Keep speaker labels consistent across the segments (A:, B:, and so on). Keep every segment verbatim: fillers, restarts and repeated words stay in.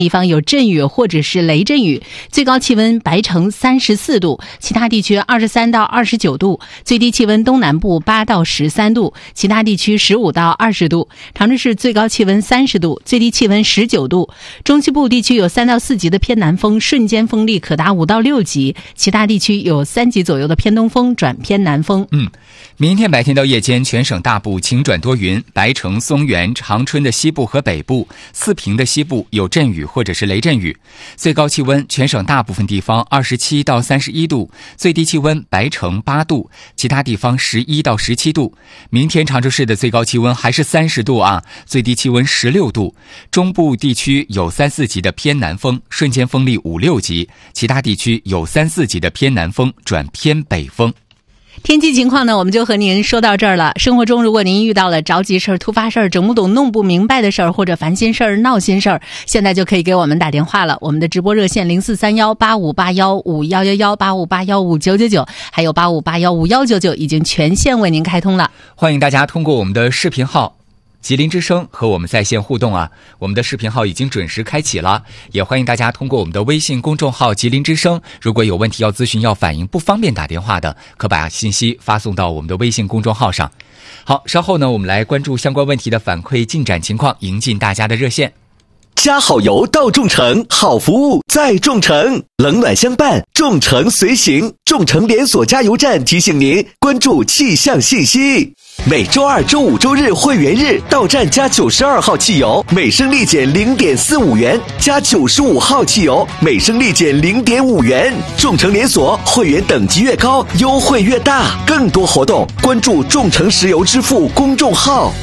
A: 地方有阵雨或者是雷阵雨，最高气温白城三十四度，其他地区二十三到二十九度，最低气温东南部八到十三度，其他地区十五到二十度。长春市最高气温三十度，最低气温十九度。中西部地区有三到四级的偏南风，瞬间风力可达五到六级，其他地区有三级左右的偏东风转偏南风。
B: 嗯，明天白天到夜间，全省大部晴转多云，白城、松原、长春的西部和北部、四平的西部有阵雨或者是雷阵雨。最高气温全省大部分地方二十七到三十一度，最低气温白城八度，其他地方十一到十七度。明天长春市的最高气温还是三十度啊，最低气温十六度。中部地区有三四级的偏南风，瞬间风力五六级，其他地区有三四级的偏南风转偏北风。
A: 天气情况呢，我们就和您说到这儿了。生活中如果您遇到了着急事儿、突发事儿、整不懂、弄不明白的事儿，或者烦心事儿、闹心事儿，现在就可以给我们打电话了。我们的直播热线零四三幺八五八幺五幺幺幺八五八幺五九九九，还有八五八幺五幺九九已经全线为您开通了。
B: 欢迎大家通过我们的视频号吉林之声和我们在线互动啊，我们的视频号已经准时开启了，也欢迎大家通过我们的微信公众号吉林之声，如果有问题要咨询要反映不方便打电话的，可把信息发送到我们的微信公众号上。好，稍后呢我们来关注相关问题的反馈进展情况，迎进大家的热线。
C: 加好油到众诚，好服务在众诚，冷暖相伴，众诚随行。众诚连锁加油站提醒您关注气象信息。每周二、周五、周日会员日到站加九十二号汽油，每升立减零点四五元；加九十五号汽油，每升立减零点五元。众诚连锁会员等级越高，优惠越大。更多活动关注众诚石油支付公众号。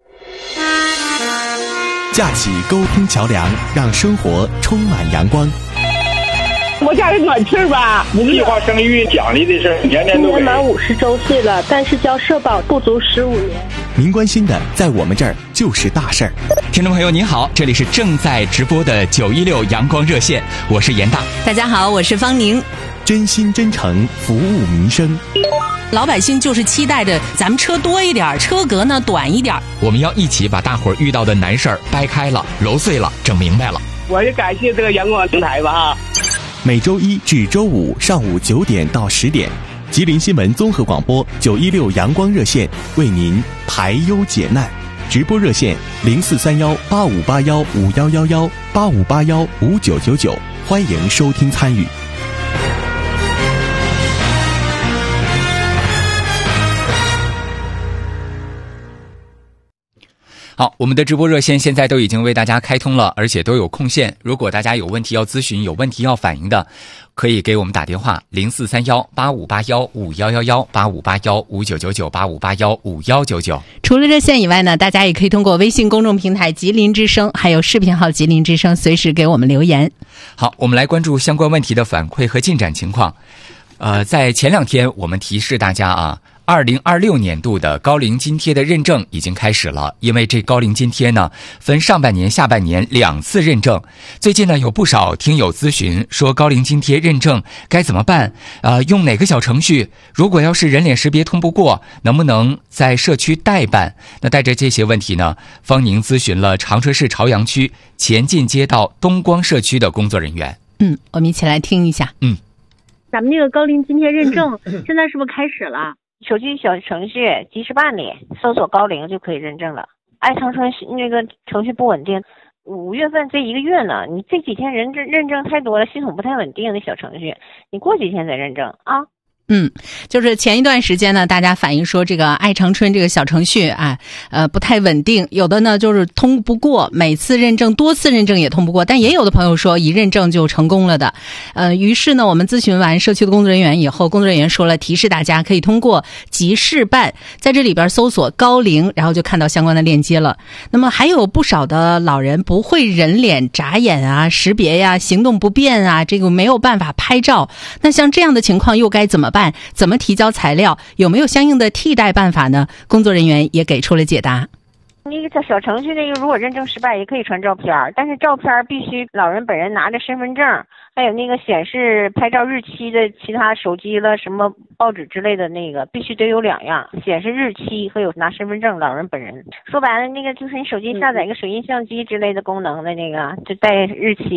D: 架起沟通桥梁，让生活充满阳光。
E: 我家是暖气吧，
F: 计划生育奖励的事年年都给。
E: 今年满五十周岁了，但是交社保不足十五年。
D: 您关心的，在我们这儿就是大事儿。
B: 听众朋友您好，这里是正在直播的九一六阳光热线，我是严大。
A: 大家好，我是方宁。
D: 真心真诚服务民生。
A: 老百姓就是期待着咱们车多一点，车格呢短一点。
B: 我们要一起把大伙儿遇到的难事儿掰开了、揉碎了、整明白了。
E: 我也感谢这个阳光平台吧哈。
D: 每周一至周五上午九点到十点，吉林新闻综合广播九一六阳光热线为您排忧解难。直播热线零四三幺八五八幺五幺幺幺八五八幺五九九九，欢迎收听参与。
B: 好，我们的直播热线现在都已经为大家开通了，而且都有空线。如果大家有问题要咨询、有问题要反映的，可以给我们打电话零四三幺八五八幺五幺幺幺八五八幺五九九九八五八幺五幺九九。
A: 除了热线以外呢，大家也可以通过微信公众平台吉林之声，还有视频号吉林之声，随时给我们留言。
B: 好，我们来关注相关问题的反馈和进展情况。呃，在前两天我们提示大家啊，二零二六年度的高龄津贴的认证已经开始了，因为这高龄津贴呢分上半年下半年两次认证。最近呢有不少听友咨询说高龄津贴认证该怎么办，呃用哪个小程序，如果要是人脸识别通不过，能不能在社区代办。那带着这些问题呢，方宁咨询了长春市朝阳区前进街道东光社区的工作人员。
A: 嗯，我们一起来听一下。
B: 嗯，
G: 咱们那个高龄津贴认证现在是不是开始了？手机小程序及时办理，搜索高龄就可以认证了。爱长春那个程序不稳定，五月份这一个月呢，你这几天认证认证太多了，系统不太稳定的小程序，你过几天再认证啊。
A: 嗯，就是前一段时间呢，大家反映说这个爱长春这个小程序啊，呃，不太稳定，有的呢就是通不过，每次认证多次认证也通不过，但也有的朋友说一认证就成功了的。呃，于是呢，我们咨询完社区的工作人员以后，工作人员说了，提示大家可以通过集市办，在这里边搜索高龄，然后就看到相关的链接了。那么还有不少的老人不会人脸眨眼啊、识别呀、行动不便啊，这个没有办法拍照，那像这样的情况又该怎么办？怎么提交材料？有没有相应的替代办法呢？工作人员也给出了解答。
G: 那个小程序那个如果认证失败也可以传照片，但是照片必须老人本人拿着身份证，还有那个显示拍照日期的其他手机了什么报纸之类的那个必须得有两样，显示日期和有拿身份证老人本人。说白了那个就是你手机下载一个水印相机之类的功能的那个就带日期